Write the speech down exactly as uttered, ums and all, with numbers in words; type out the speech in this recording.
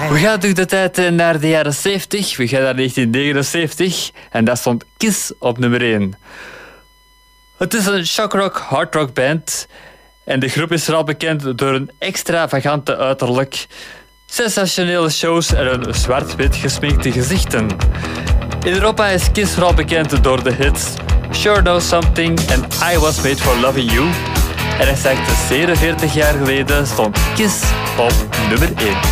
We gaan terug de tijd naar de jaren zeventig. We gaan naar negentien negenenzeventig. En daar stond Kiss op nummer één. Het is een shockrock, hardrock band. En de groep is vooral bekend door een extravagante uiterlijk, sensationele shows en een zwart-wit gesminkte gezichten. In Europa is Kiss vooral bekend door de hits Sure Know Something en I Was Made For Loving You. En exact zevenenveertig jaar geleden stond Kiss op nummer één.